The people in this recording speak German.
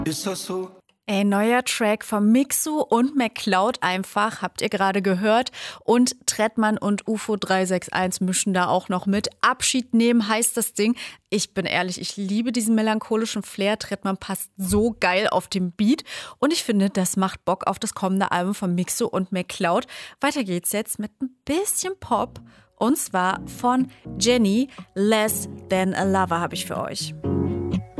Ist das so? Ey, neuer Track von Mixu und McCloud einfach, habt ihr gerade gehört. Und Trettmann und UFO 361 mischen da auch noch mit. Abschied nehmen heißt das Ding. Ich bin ehrlich, ich liebe diesen melancholischen Flair. Trettmann passt so geil auf den Beat. Und ich finde, das macht Bock auf das kommende Album von Mixu und McCloud. Weiter geht's jetzt mit ein bisschen Pop. Und zwar von Jenny, Less Than a Lover habe ich für euch.